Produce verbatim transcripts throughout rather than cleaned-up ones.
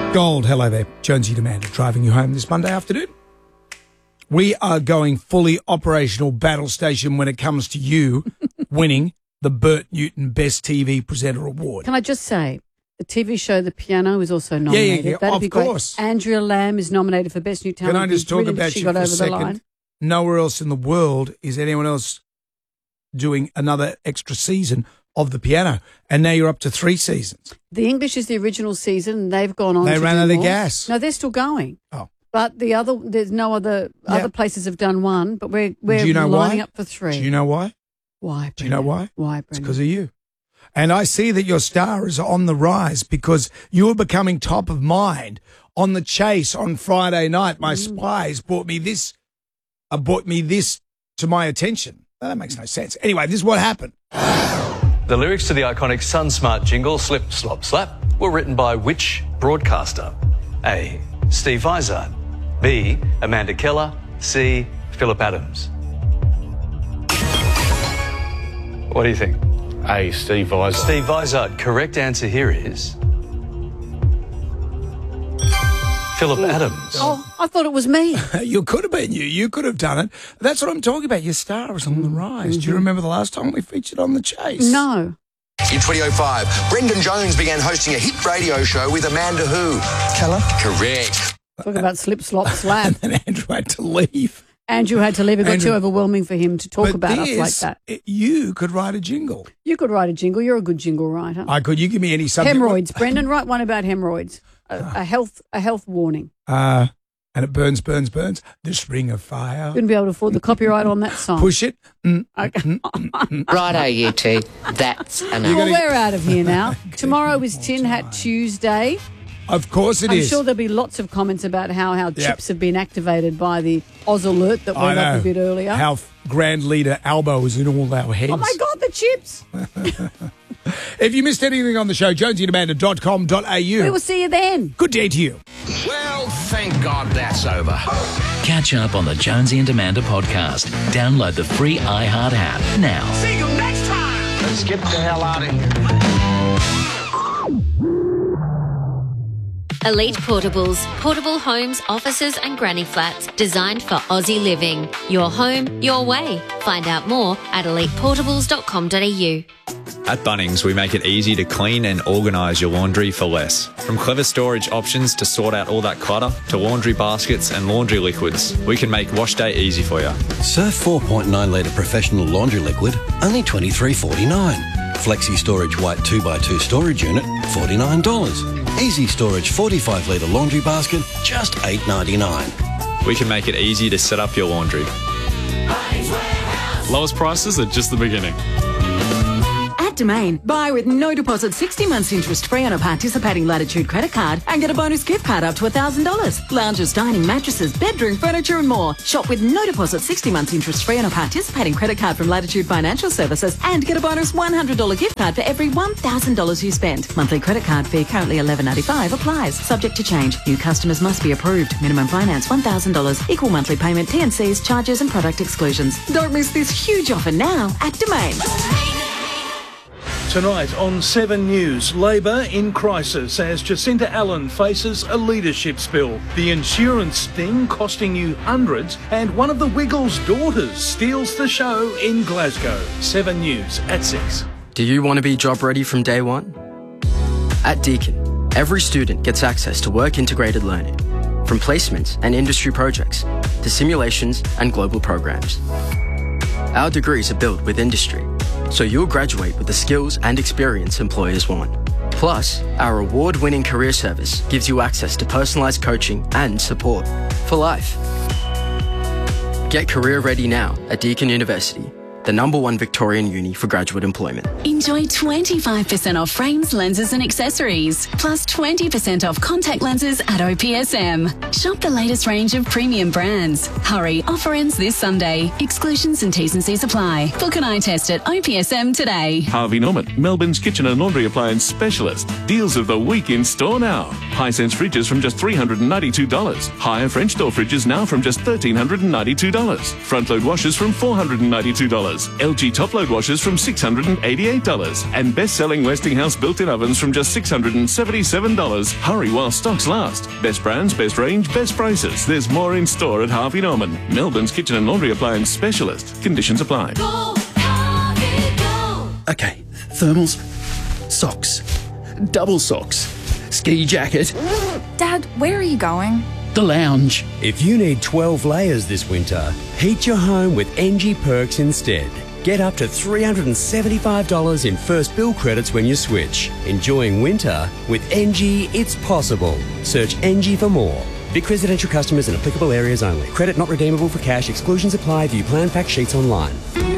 Gold, hello there. Jonesy Demander driving you home this Monday afternoon. We are going fully operational battle station when it comes to you winning the Bert Newton Best T V Presenter Award. Can I just say, the T V show The Piano is also nominated. Yeah, yeah, yeah. That'd of be great. course. Andrea Lamb is nominated for Best New Talent. Can I just talk Brilliant about she you got for a over the second? line. Nowhere else in the world is anyone else doing another extra season of The Piano, and now you're up to three seasons. The English is the original season, and they've gone on They to ran do out of more. gas. No, they're still going. Oh. But the other, there's no other, Yeah. other places have done one, but we're, we're Do you know lining why? up for three. Do you know why? Why, Do you know Brendan? why? Why, It's Brendan? because of you. And I see that your star is on the rise because you are becoming top of mind. On The Chase on Friday night, my Mm. spies brought me this, uh, brought me this to my attention. Well, that makes no sense. Anyway, this is what happened. The lyrics to the iconic SunSmart jingle, Slip, Slop, Slap, were written by which broadcaster? A. Steve Vizard. B. Amanda Keller. C. Philip Adams. What do you think? A. Steve Vizard. Steve Vizard. Correct answer here is Philip Adams. Oh, I thought it was me. You could have been you. You could have done it. That's what I'm talking about. Your star is on the rise. Do you remember the last time we featured on The Chase? No. In twenty oh five, Brendan Jones began hosting a hit radio show with Amanda who? Keller. Correct. Talk about slip, slop, slap. And then Andrew had to leave. Andrew had to leave. It got Andrew- too overwhelming for him to talk But about us this, like that. it- you could write a jingle. You could write a jingle. You're a good jingle writer. I could. You give me any subject. Hemorrhoids. Brendan, write one about hemorrhoids. A, a health a health warning. Uh, and it burns, burns, burns. The Spring of Fire. Couldn't be able to afford the copyright on that song. Push it. Mm. Okay. Righto, you two. That's enough. Well, gotta- we're out of here now. Tomorrow is Tin Hat Tuesday. Of course it I'm is. sure there'll be lots of comments about how our Yep. chips have been activated by the Oz alert that I went up know a bit earlier. How f- Grand Leader Albo is in all our heads. Oh my God, the chips! If you missed anything on the show, jonesy and amanda dot com dot a u. We will see you then. Good day to you. Well, thank God that's over. Catch up on the Jonesy and Amanda podcast. Download the free iHeart app now. See you next time. Let's get the hell out of here. Elite Portables, portable homes, offices and granny flats designed for Aussie living. Your home, your way. Find out more at elite portables dot com dot a u. At Bunnings, we make it easy to clean and organise your laundry for less. From clever storage options to sort out all that clutter, to laundry baskets and laundry liquids, we can make wash day easy for you. Surf four point nine litre professional laundry liquid, only twenty-three forty-nine. Flexi Storage White two by two storage unit, forty-nine dollars. Easy Storage forty-five litre laundry basket, just eight ninety-nine. We can make it easy to set up your laundry. Lowest prices are just the beginning. At Domain, buy with no deposit sixty months interest free on a participating Latitude credit card and get a bonus gift card up to one thousand dollars. Lounges, dining, mattresses, bedroom, furniture and more. Shop with no deposit sixty months interest free on a participating credit card from Latitude Financial Services and get a bonus one hundred dollars gift card for every one thousand dollars you spend. Monthly credit card fee currently eleven ninety-five applies. Subject to change. New customers must be approved. Minimum finance one thousand dollars. Equal monthly payment, T and Cs, charges and product exclusions. Don't miss this huge offer now at Domain. Tonight on Seven News, Labor in crisis as Jacinta Allen faces a leadership spill. The insurance sting costing you hundreds, and one of the Wiggles' daughters steals the show in Glasgow. Seven News at six. Do you want to be job ready from day one? At Deakin, every student gets access to work-integrated learning, from placements and industry projects to simulations and global programs. Our degrees are built with industry, so you'll graduate with the skills and experience employers want. Plus, our award-winning career service gives you access to personalised coaching and support for life. Get career ready now at Deakin University, the number one Victorian uni for graduate employment. Enjoy twenty-five percent off frames, lenses and accessories, plus twenty percent off contact lenses at O P S M. Shop the latest range of premium brands. Hurry, offer ends this Sunday. Exclusions and T's and C's apply. Book an eye test at O P S M today. Harvey Norman, Melbourne's kitchen and laundry appliance specialist. Deals of the week in store now. Hisense fridges from just three hundred ninety-two dollars. Higher French door fridges now from just one thousand three hundred ninety-two dollars. Front load washers from four hundred ninety-two dollars. dollars. L G top-load washers from six hundred eighty-eight dollars. And best-selling Westinghouse built-in ovens from just six hundred seventy-seven dollars. Hurry while stocks last. Best brands, best range, best prices. There's more in store at Harvey Norman, Melbourne's kitchen and laundry appliance specialist. Conditions apply. Go, Harvey, go. Okay, thermals, socks, double socks, ski jacket. Dad, where are you going? The lounge. If you need twelve layers this winter, heat your home with N G Perks instead. Get up to three hundred seventy-five dollars in first bill credits when you switch. Enjoying winter with N G, it's possible. Search N G for more. Vic residential customers in applicable areas only. Credit not redeemable for cash. Exclusions apply. View plan fact sheets online.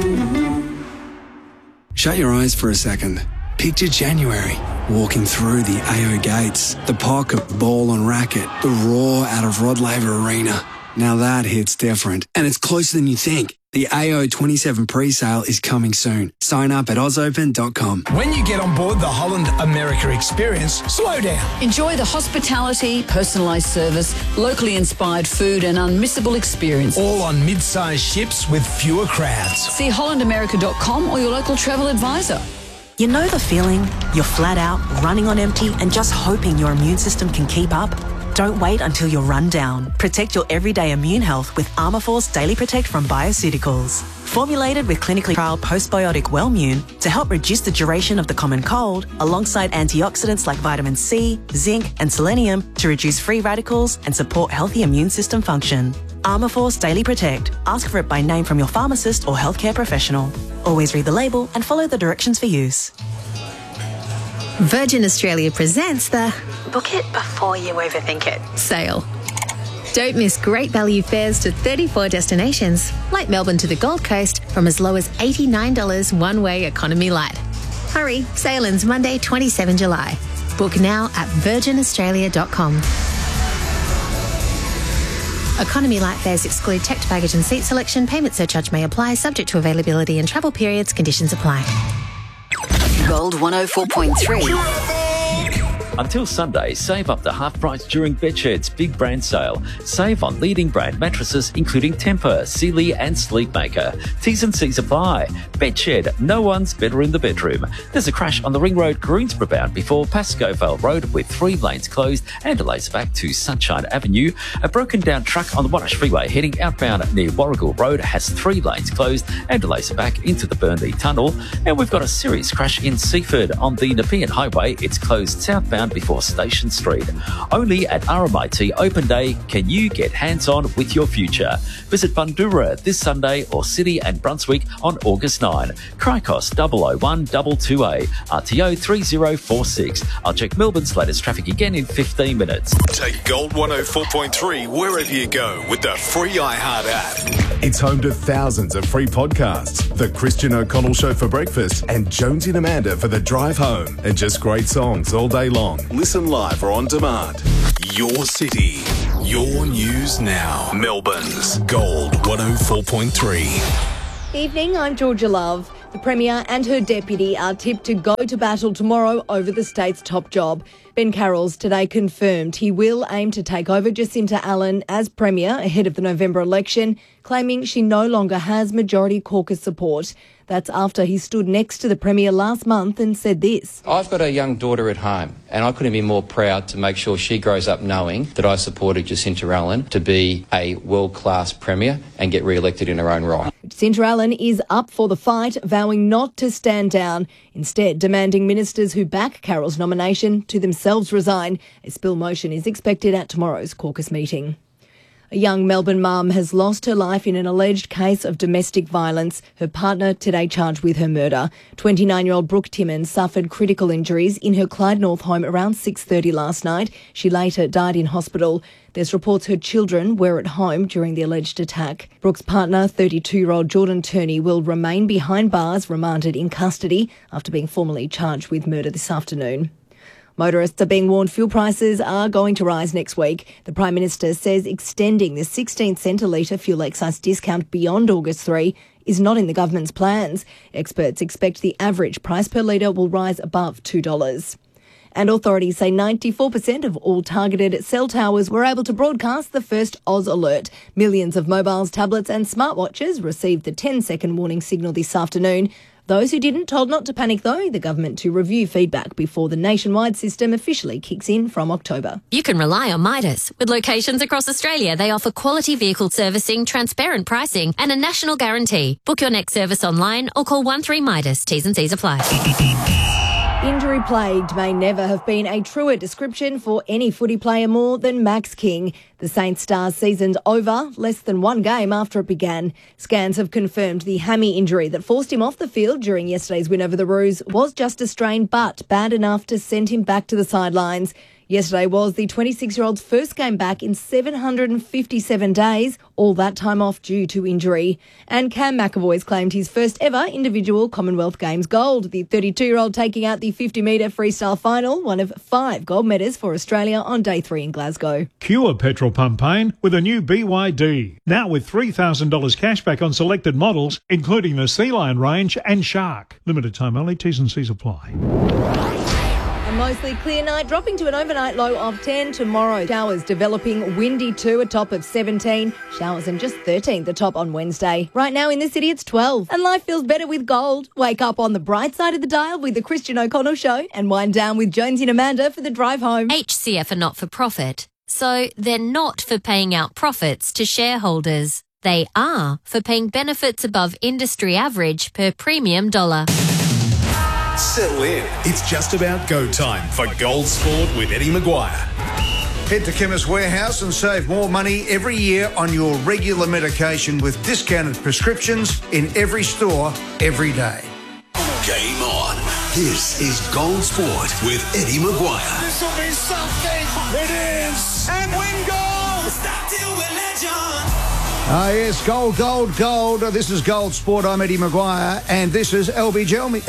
Shut your eyes for a second. Picture January, walking through the A O gates, the pocket ball and racket, the roar out of Rod Laver Arena. Now that hits different, and it's closer than you think. The A O twenty-seven pre-sale is coming soon. Sign up at oz open dot com. When you get on board the Holland America experience, slow down. Enjoy the hospitality, personalised service, locally inspired food and unmissable experience. All on mid-sized ships with fewer crowds. See holland america dot com or your local travel advisor. You know the feeling? You're flat out, running on empty and just hoping your immune system can keep up? Don't wait until you're run down. Protect your everyday immune health with Armourforce Daily Protect from Bioceuticals. Formulated with clinically trialled postbiotic Wellmune to help reduce the duration of the common cold, alongside antioxidants like vitamin C, zinc and selenium to reduce free radicals and support healthy immune system function. Armourforce Daily Protect. Ask for it by name from your pharmacist or healthcare professional. Always read the label and follow the directions for use. Virgin Australia presents the Book it before you overthink it sale. Don't miss great value fares to thirty-four destinations, like Melbourne to the Gold Coast, from as low as eighty-nine dollars one-way economy light. Hurry, sale ends Monday, the twenty-seventh of July. Book now at virgin australia dot com. Economy light fares exclude checked baggage and seat selection. Payment surcharge may apply, subject to availability and travel periods. Conditions apply. Gold one oh four point three. Until Sunday, save up to half price during Bedshed's big brand sale. Save on leading brand mattresses including Tempur, Sealy and Sleepmaker. T's and C's apply. Bedshed, no one's better in the bedroom. There's a crash on the Ring Road, Greensboro bound before Pascoe Vale Road with three lanes closed and delays back to Sunshine Avenue. A broken down truck on the Monash Freeway heading outbound near Warragul Road has three lanes closed and delays back into the Burnley Tunnel. And we've got a serious crash in Seaford on the Nepean Highway. It's closed southbound before Station Street. Only at R M I T Open Day can you get hands-on with your future. Visit Bundoora this Sunday or City and Brunswick on August ninth. Cricos double oh one two two A, R T O three oh four six. I'll check Melbourne's latest traffic again in fifteen minutes. Take Gold one oh four point three wherever you go with the free iHeart app. It's home to thousands of free podcasts. The Christian O'Connell Show for breakfast and Jonesy and Amanda for the drive home. And just great songs all day long. Listen live or on demand. Your city, your news now. Melbourne's Gold one oh four point three. Evening, I'm Georgia Love. The Premier and her deputy are tipped to go to battle tomorrow over the state's top job. Ben Carroll's today confirmed he will aim to take over Jacinta Allen as Premier ahead of the November election, claiming she no longer has majority caucus support. That's after he stood next to the Premier last month and said this. I've got a young daughter at home and I couldn't be more proud to make sure she grows up knowing that I supported Jacinta Allen to be a world-class Premier and get re-elected in her own right. Jacinta Allen is up for the fight, vowing not to stand down, instead demanding ministers who back Carroll's nomination to themselves resign. A spill motion is expected at tomorrow's caucus meeting. A young Melbourne mum has lost her life in an alleged case of domestic violence. Her partner today charged with her murder. twenty-nine-year-old Brooke Timmins suffered critical injuries in her Clyde North home around six thirty last night. She later died in hospital. There's reports her children were at home during the alleged attack. Brooke's partner, thirty-two-year-old Jordan Turney, will remain behind bars, remanded in custody after being formally charged with murder this afternoon. Motorists are being warned fuel prices are going to rise next week. The Prime Minister says extending the sixteen cent a litre fuel excise discount beyond August third is not in the government's plans. Experts expect the average price per litre will rise above two dollars. And authorities say ninety-four percent of all targeted cell towers were able to broadcast the first Oz alert. Millions of mobiles, tablets and smartwatches received the ten-second warning signal this afternoon. Those who didn't told not to panic, though, the government to review feedback before the nationwide system officially kicks in from October. You can rely on Midas. With locations across Australia, they offer quality vehicle servicing, transparent pricing and a national guarantee. Book your next service online or call one three Midas. T's and C's apply. Injury-plagued may never have been a truer description for any footy player more than Max King. The Saints star's season's over, less than one game after it began. Scans have confirmed the hammy injury that forced him off the field during yesterday's win over the Roos was just a strain, but bad enough to send him back to the sidelines. Yesterday was the twenty-six-year-old's first game back in seven hundred fifty-seven days, all that time off due to injury. And Cam McAvoy's claimed his first ever individual Commonwealth Games gold. The thirty-two-year-old taking out the fifty-metre freestyle final, one of five gold medals for Australia on day three in Glasgow. Cure petrol pump pain with a new B Y D. Now with three thousand dollars cashback on selected models, including the Sea Lion range and Shark. Limited time only, T's and C's apply. A mostly clear night, dropping to an overnight low of ten tomorrow. Showers developing, windy too, a top of seventeen. Showers and just thirteen, the top on Wednesday. Right now in the city, it's twelve. And life feels better with gold. Wake up on the bright side of the dial with the Christian O'Connell Show and wind down with Jonesy and Amanda for the drive home. H C F are not for profit, so they're not for paying out profits to shareholders. They are for paying benefits above industry average per premium dollar. Settle in. It's just about go time for Gold Sport with Eddie Maguire. Head to Chemist Warehouse and save more money every year on your regular medication with discounted prescriptions in every store, every day. Game on. This is Gold Sport with Eddie Maguire. This will be something. It is. And win gold. Stop till we're legend. Ah, yes, gold, gold, gold. This is Gold Sport. I'm Eddie Maguire, and this is Elby Jelmy.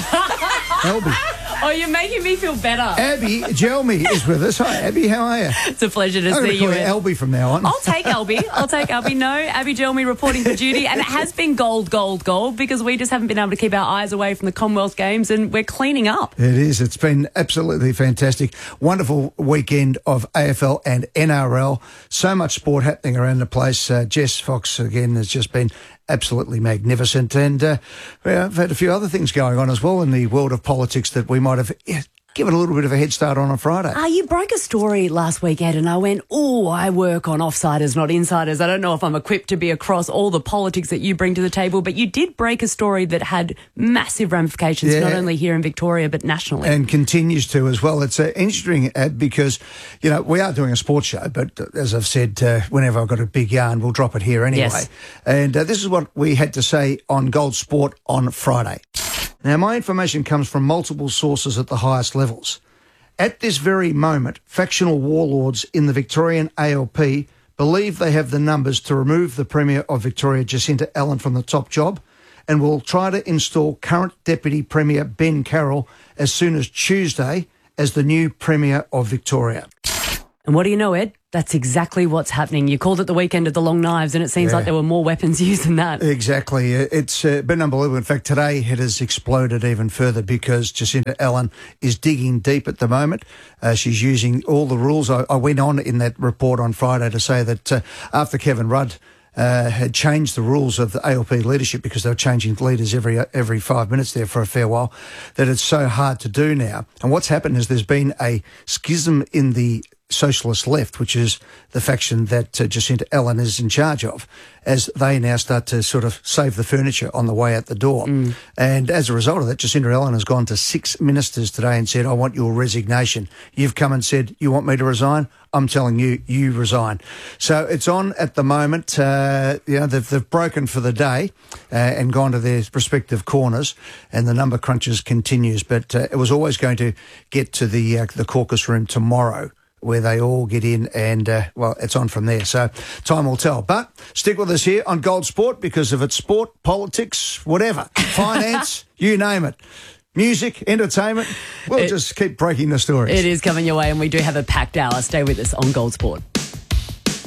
Elby. Oh, you're making me feel better. Abby Jelmy is with us. Hi, Abby. How are you? It's a pleasure to I'm see call you. you Elby from now on. I'll take Elby. I'll take Elby. No, Abby Jelmy reporting for duty, and it has been gold, gold, gold because we just haven't been able to keep our eyes away from the Commonwealth Games, and we're cleaning up. It is. It's been absolutely fantastic. Wonderful weekend of A F L and N R L. So much sport happening around the place. Uh, Jess Fox, again, has just been absolutely magnificent. And uh, we've had a few other things going on as well in the world of politics that we might have yeah, given a little bit of a head start on on Friday. Uh, you broke a story last week, Ed, and I went, oh, I work on offsiders, not insiders. I don't know if I'm equipped to be across all the politics that you bring to the table, but you did break a story that had massive ramifications, Yeah. not only here in Victoria, but nationally. And continues to as well. It's uh, interesting uh, because, you know, we are doing a sports show, but uh, as I've said, uh, whenever I've got a big yarn, we'll drop it here anyway. Yes. And uh, this is what we had to say on Gold Sport on Friday. Now, my information comes from multiple sources at the highest levels. At this very moment, factional warlords in the Victorian A L P believe they have the numbers to remove the Premier of Victoria, Jacinta Allen, from the top job and will try to install current Deputy Premier Ben Carroll as soon as Tuesday as the new Premier of Victoria. And what do you know, Ed? That's exactly what's happening. You called it the weekend of the long knives, and it seems Yeah. like there were more weapons used than that. Exactly. It's uh, been unbelievable. In fact, today it has exploded even further because Jacinta Allen is digging deep at the moment. Uh, she's using all the rules. I, I went on in that report on Friday to say that uh, after Kevin Rudd Uh, had changed the rules of the A L P leadership because they were changing leaders every every five minutes there for a fair while, that it's so hard to do now. And what's happened is there's been a schism in the socialist left, which is the faction that uh, Jacinta Allen is in charge of, as they now start to sort of save the furniture on the way out the door. Mm. And as a result of that, Jacinta Allen has gone to six ministers today and said, I want your resignation. You've come and said, you want me to resign? I'm telling you, you resign. So it's on at the moment. Uh, you know, they've, they've broken for the day uh, and gone to their respective corners, and the number crunches continues. But uh, it was always going to get to the uh, the caucus room tomorrow, where they all get in and, uh, well, it's on from there. So time will tell. But stick with us here on Gold Sport because if it's sport, politics, whatever, finance, you name it, music, entertainment, we'll It- just keep breaking the stories. It is coming your way, and we do have a packed hour. Stay with us on Gold Sport.